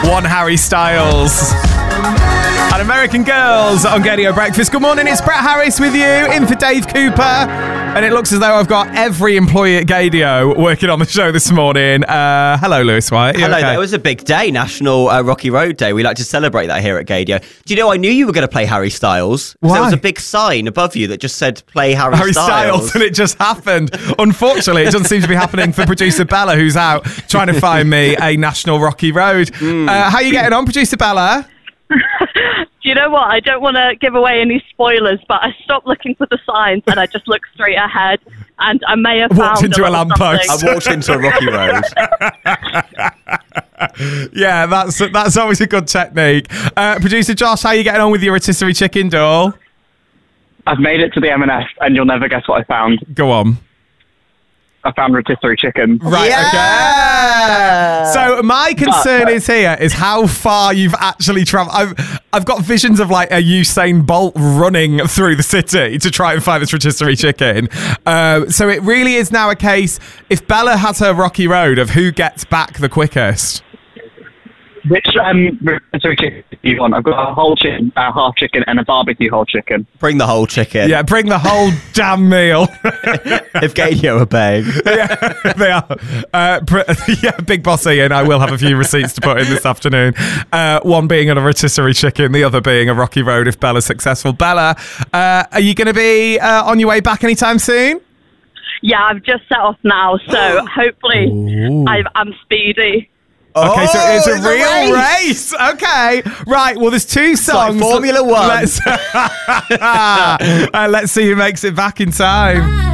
One Harry Styles. And American Girls on Gaydio Breakfast. Good morning, it's Brett Harris with you, in for Dave Cooper. And it looks as though I've got every employee at Gaydio working on the show this morning. Hello, Lewis White. Hello, okay? It was a big day, National Rocky Road Day. We like to celebrate that here at Gaydio. Do you know, I knew you were going to play Harry Styles. Why? There was a big sign above you that just said, play Harry Styles, and it just happened. Unfortunately, it doesn't seem to be happening for producer Bella, who's out trying to find me a National Rocky Road. How are you getting on, producer Bella? Do you know what? I don't want to give away any spoilers, but I stopped looking for the signs and I just looked straight ahead, and I may have walked found into a lamppost. I walked into a rocky road. Yeah, that's always a good technique. Producer Josh, how are you getting on with your rotisserie chicken, doll? I've made it to the M&S, and you'll never guess what I found. Go on. I found rotisserie chicken. Right, Yeah! okay. So my concern is how far you've actually travelled. I've got visions of like a Usain Bolt running through the city to try and find this rotisserie chicken. So it really is now a case, if Bella has her rocky road, of who gets back the quickest. Which rotisserie chicken do you want? I've got a whole chicken, a half chicken, and a barbecue whole chicken. Bring the whole chicken. Yeah, bring the whole damn meal. If Gaydio are paying. Yeah, they are. Yeah, Big Boss Ian, I will have a few receipts to put in this afternoon. One being on a rotisserie chicken, the other being a rocky road if Bella's successful. Bella, are you going to be on your way back anytime soon? Yeah, I've just set off now, so hopefully I'm speedy. Okay, so it's a real race. Okay, right. Well, there's two songs. Like Formula One. Let's see who makes it back in time.